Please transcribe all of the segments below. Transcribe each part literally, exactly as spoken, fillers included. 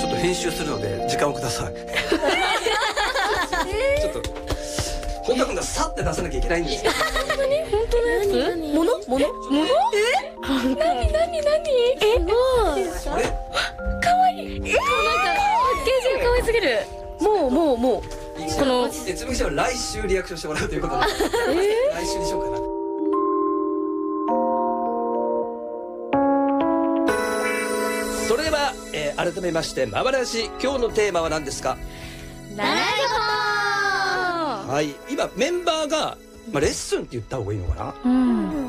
ちょっと編集するので時間をください。ちょっと本田君がさって出さなきゃいけないんですよ。 本当に本当のやつ？ものものもの？え？なになになに？え？すごい。 あれ可愛い。なんかパッケージが可愛すぎる。もうもうもうこのえつむぎちゃんは来週リアクションしてもらうということで、来週にしようかな。それでは、えー、改めましてまばらし今日のテーマは何ですか？ 習いはい、今メンバーが、まあ、レッスンって言った方がいいのかな、 事。うん。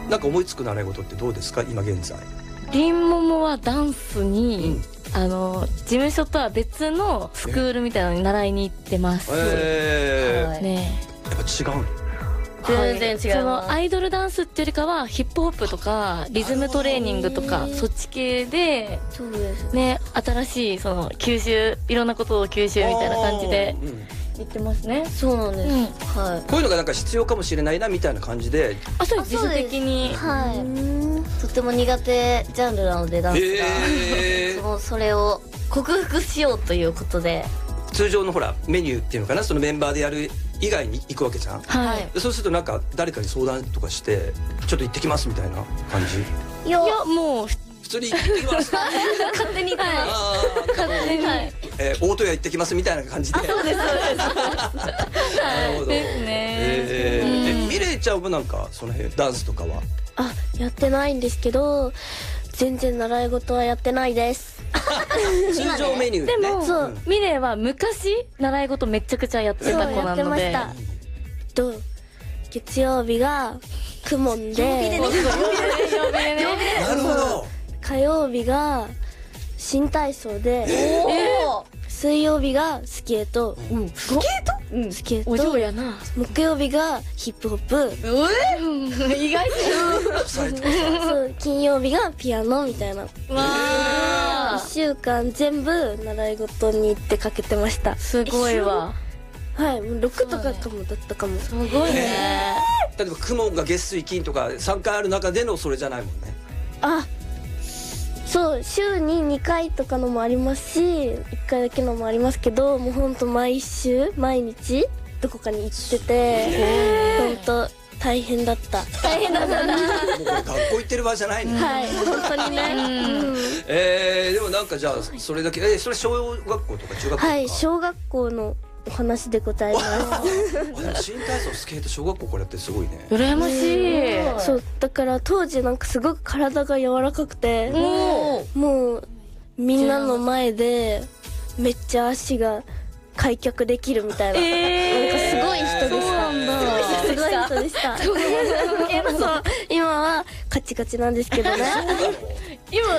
なんか思いつく習い事ってどうですか今現在？ りんももはダンスに、 うん、 あの事務所とは別のスクールみたいなのに習いに行ってます。 えーはいねやっぱ違うの？ 全然違います。 そのアイドルダンスっていうよりかはヒップホップとかリズムトレーニングとかそっち系でそうですね、新しいその吸収、いろんなことを吸収みたいな感じでうん、 言ってますね。 そうなんです、 うんはいこういうのがなんか必要かもしれないなみたいな感じで。 あ、そうです。自主的に。 はいとても苦手ジャンルなのでダンスが、 へーそのそれを克服しようということで、 通常のほらメニューっていうのかな、そのメンバーでやる以外に行くわけじゃん。 はい。 でそうするとなんか誰かに相談とかしてちょっと行ってきますみたいな感じ？ いやいや、もう普通に行ってきます勝手に行ってます、 あー勝手に。 はいえー、大戸屋行ってきますみたいな感じで。 そうです、そうです。 なるほど。 ですね。 えー、えミレイちゃんもなんかその辺ダンスとかは？ あ、やってないんですけど、全然習い事はやってないです。 通常メニューね。 でも、 そうミレイは昔習い事めちゃくちゃやってそうた子なやってので。 ました。と月曜日がクモンで、 曜日でね。 なるほど。 火曜日が新体操で、水曜日がスケート、 うん。スケート？うん。 スケーお嬢ト、 やな。 木曜日がヒップホップ、 意外と。 そう金曜日がピアノみたいな。 わあ。 一週間全部習い事に行ってかけてました。 すごいわ。 はい、もうろくとかかもだったかも。 すごいね。 例えばクモンが月水金とかさんかいある中でのそれじゃないもんね。 あ、そう週ににかいとかのもありますし、いっかいだけのもありますけど、もうほんと毎週毎日どこかに行ってて、ほんと大変だった。大変だった。 もうこれ学校行ってる場合じゃないの。 はい、本当にね。うんえー、でもなんかじゃあそれだけ、えー、それ小学校とか中学校とか？ はい、小学校のお話でございます。 あでも新体操スケート小学校これってすごいね。 羨ましい。 そうだから当時なんかすごく体が柔らかくて、 ももうみんなの前でめっちゃ足が開脚できるみたいな、なんかすごい人でした。 そうなんだ。 すごい人でした。そう今はカチカチなんですけどね。 今